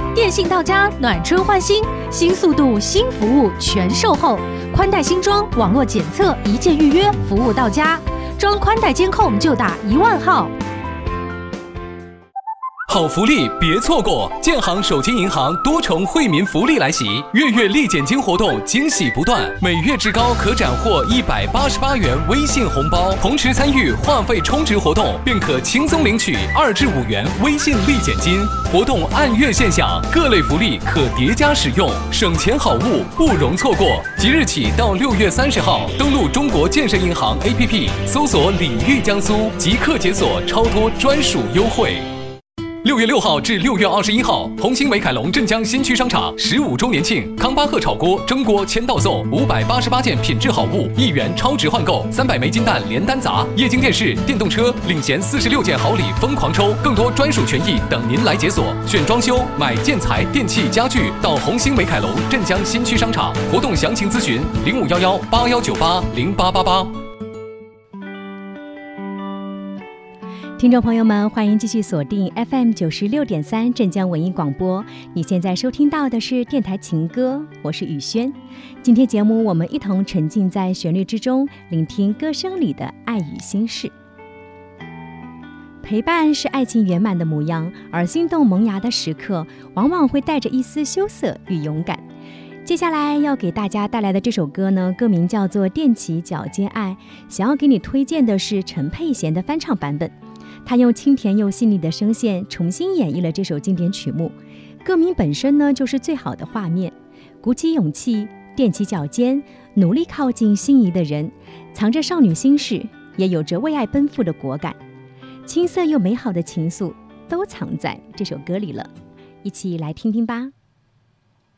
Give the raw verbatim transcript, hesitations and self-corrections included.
电信到家，暖春换新，新速度、新服务全售后，宽带新装，网络检测，一键预约，服务到家。装宽带监控就打一万号。 好福利别错过！建行手机银行多重惠民福利来袭，月月立减金活动惊喜不断，每月至高可斩获一百八十八元微信红包，同时参与话费充值活动，便可轻松领取二至五元微信立减金。活动按月现享，各类福利可叠加使用，省钱好物不容错过。即日起到六月三十号，登录中国建设银行 A P P， 搜索“礼遇江苏”，即刻解锁超多专属优惠。六月六号至六月二十一号，红星美凯龙镇江新区商场十五周年庆，康巴赫炒锅、蒸锅签到送五百八十八件品质好物，一元超值换购，三百枚金蛋连单砸，液晶电视、电动车领衔四十六件好礼疯狂抽，更多专属权益等您来解锁。选装修、买建材、电器、家具，到红星美凯龙镇江新区商场。活动详情咨询零五幺幺八幺九八零八八八。 听众朋友们，欢迎继续锁定 F M 九十六点三镇江文艺广播。你现在收听到的是电台情歌，我是雨轩。今天节目我们一同沉浸在旋律之中，聆听歌声里的爱与心事。陪伴是爱情圆满的模样，而心动萌芽的时刻，往往会带着一丝羞涩与勇敢。接下来要给大家带来的这首歌呢，歌名叫做《踮起脚尖爱》，想要给你推荐的是陈佩娴的翻唱版本。他用清甜又细腻的声线重新演绎了这首经典曲目，歌名本身呢就是最好的画面。鼓起勇气，踮起脚尖，努力靠近心仪的人，藏着少女心事，也有着为爱奔赴的果敢。青涩又美好的情愫都藏在这首歌里了，一起来听听吧。